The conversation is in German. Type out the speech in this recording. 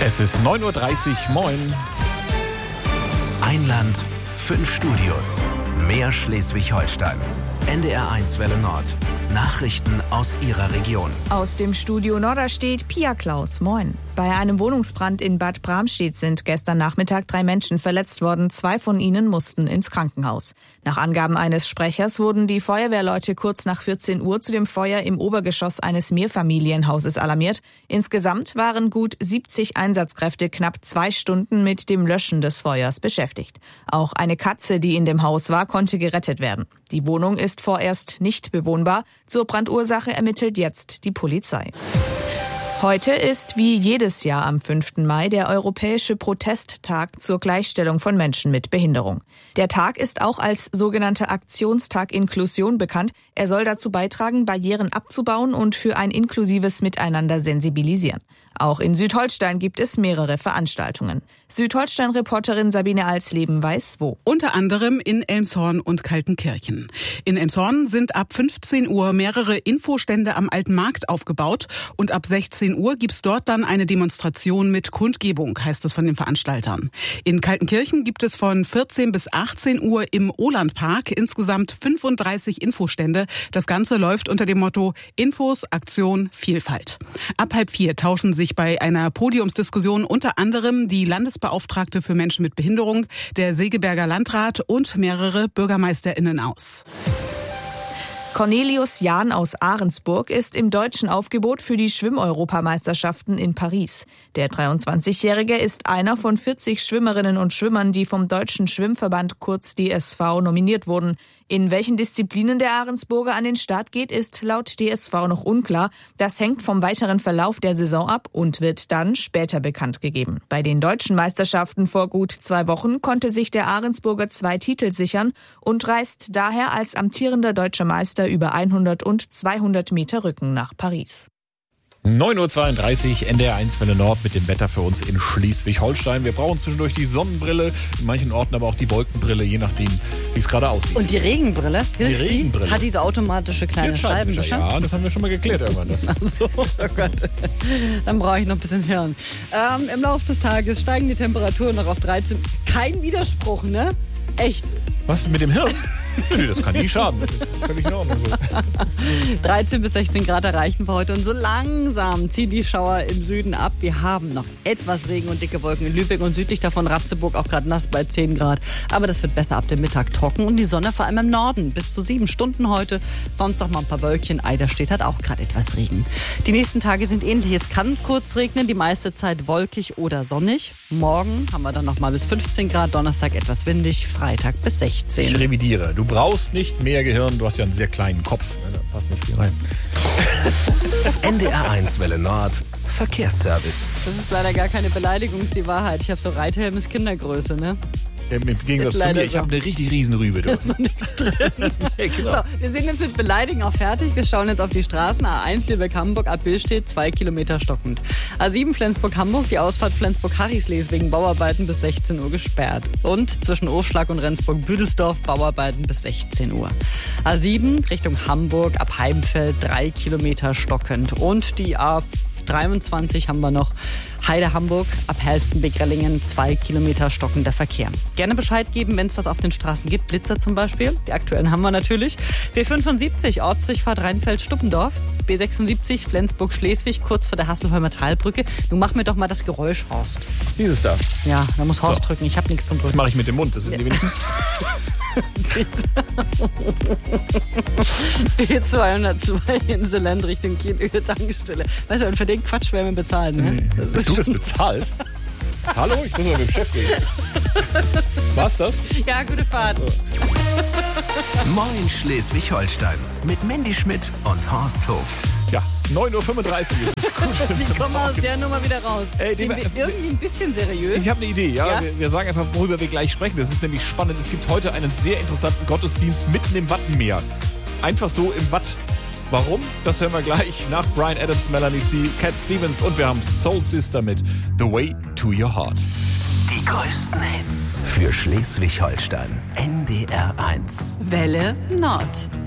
Es ist 9:30 Uhr, moin. Ein Land, 5 Studios. Mehr Schleswig-Holstein. NDR1 Welle Nord. Nachrichten aus Ihrer Region. Aus dem Studio Norderstedt, Pia Klaus, moin. Bei einem Wohnungsbrand in Bad Bramstedt sind gestern Nachmittag 3 Menschen verletzt worden. 2 von ihnen mussten ins Krankenhaus. Nach Angaben eines Sprechers wurden die Feuerwehrleute kurz nach 14 Uhr zu dem Feuer im Obergeschoss eines Mehrfamilienhauses alarmiert. Insgesamt waren gut 70 Einsatzkräfte knapp 2 Stunden mit dem Löschen des Feuers beschäftigt. Auch eine Katze, die in dem Haus war, konnte gerettet werden. Die Wohnung ist vorerst nicht bewohnbar. Zur Brandursache ermittelt jetzt die Polizei. Heute ist wie jedes Jahr am 5. Mai der Europäische Protesttag zur Gleichstellung von Menschen mit Behinderung. Der Tag ist auch als sogenannter Aktionstag Inklusion bekannt. Er soll dazu beitragen, Barrieren abzubauen und für ein inklusives Miteinander sensibilisieren. Auch in Südholstein gibt es mehrere Veranstaltungen. Südholstein-Reporterin Sabine Alsleben weiß wo. Unter anderem in Elmshorn und Kaltenkirchen. In Elmshorn sind ab 15 Uhr mehrere Infostände am Alten Markt aufgebaut und ab 16 Uhr gibt's dort dann eine Demonstration mit Kundgebung, heißt es von den Veranstaltern. In Kaltenkirchen gibt es von 14 bis 18 Uhr im Olandpark insgesamt 35 Infostände. Das Ganze läuft unter dem Motto Infos, Aktion, Vielfalt. Ab 3:30 tauschen sich bei einer Podiumsdiskussion unter anderem die Landesbeauftragte für Menschen mit Behinderung, der Segeberger Landrat und mehrere BürgermeisterInnen aus. Cornelius Jahn aus Ahrensburg ist im deutschen Aufgebot für die Schwimmeuropameisterschaften in Paris. Der 23-Jährige ist einer von 40 Schwimmerinnen und Schwimmern, die vom Deutschen Schwimmverband kurz DSV nominiert wurden. In welchen Disziplinen der Ahrensburger an den Start geht, ist laut DSV noch unklar. Das hängt vom weiteren Verlauf der Saison ab und wird dann später bekannt gegeben. Bei den deutschen Meisterschaften vor gut 2 Wochen konnte sich der Ahrensburger 2 Titel sichern und reist daher als amtierender deutscher Meister über 100 und 200 Meter Rücken nach Paris. 9:32 Uhr, NDR1 Welle Nord mit dem Wetter für uns in Schleswig-Holstein. Wir brauchen zwischendurch die Sonnenbrille, in manchen Orten aber auch die Wolkenbrille, je nachdem, wie es gerade aussieht. Und die Regenbrille? Die Regenbrille. Hat diese automatische kleine Scheiben? Ja, das haben wir schon mal geklärt irgendwann. Ach so, oh Gott. Dann brauche ich noch ein bisschen Hirn. Im Laufe des Tages steigen die Temperaturen noch auf 13. Kein Widerspruch, ne? Echt. Was, mit dem Hirn? Nee, das kann nie schaden. Das ist völlig in Ordnung so. 13 bis 16 Grad erreichen wir heute und so langsam ziehen die Schauer im Süden ab. Wir haben noch etwas Regen und dicke Wolken in Lübeck und südlich davon Ratzeburg auch gerade nass bei 10 Grad. Aber das wird besser ab dem Mittag trocken und die Sonne vor allem im Norden bis zu 7 Stunden heute. Sonst noch mal ein paar Wölkchen. Eiderstedt hat auch gerade etwas Regen. Die nächsten Tage sind ähnlich. Es kann kurz regnen, die meiste Zeit wolkig oder sonnig. Morgen haben wir dann noch mal bis 15 Grad, Donnerstag etwas windig, Freitag bis 16. Ich revidiere. Du brauchst nicht mehr Gehirn, du hast ja einen sehr kleinen Kopf. Da passt nicht viel rein. NDR1 Welle Nord. Verkehrsservice. Das ist leider gar keine Beleidigung, ist die Wahrheit. Ich habe so Reithelm ist Kindergröße, ne? Im Gegensatz zu mir, ich habe eine richtig riesen Rübe. Da ist noch nichts drin. Ja, genau. So, wir sind jetzt mit Beleidigen auch fertig. Wir schauen jetzt auf die Straßen. A1 Lübeck-Hamburg, ab Billstedt 2 Kilometer stockend. A7 Flensburg-Hamburg, die Ausfahrt Flensburg-Harrislees wegen Bauarbeiten bis 16 Uhr gesperrt. Und zwischen Ofschlag und Rendsburg-Büdelsdorf Bauarbeiten bis 16 Uhr. A7 Richtung Hamburg, ab Heimfeld 3 Kilometer stockend. Und die A23 haben wir noch. Heide Hamburg, ab Helstenbeck-Rellingen 2 Kilometer stockender Verkehr. Gerne Bescheid geben, wenn es was auf den Straßen gibt. Blitzer zum Beispiel, die aktuellen haben wir natürlich. B75 Ortsdurchfahrt Rheinfeld-Stuppendorf. B76 Flensburg-Schleswig, kurz vor der Hasselheimer Talbrücke. Nun mach mir doch mal das Geräusch, Horst. Dieses da. Ja, da muss Horst drücken. Ich habe nichts zum Drücken. Das mache ich mit dem Mund, das wissen die wenigstens. B202 Inselland Richtung Kiel-Tankstelle. Weißt du, und für den Quatsch werden wir bezahlen, ne? Hast du das bezahlt? Hallo, ich muss mal mit dem Chef reden. War's das? Ja, gute Fahrt. Moin Schleswig-Holstein. Mit Mandy Schmidt und Horst Hof. Ja, 9:35 Uhr ist es gut. Wie kommen wir aus der Nummer wieder raus? Ey, Sind wir irgendwie ein bisschen seriös? Ich habe eine Idee, ja? Ja? Wir sagen einfach, worüber wir gleich sprechen. Das ist nämlich spannend. Es gibt heute einen sehr interessanten Gottesdienst mitten im Wattenmeer. Einfach so im Watt. Warum? Das hören wir gleich nach Bryan Adams, Melanie C., Cat Stevens und wir haben Soul Sister mit The Way to Your Heart. Die größten Hits für Schleswig-Holstein. NDR1. Welle Nord.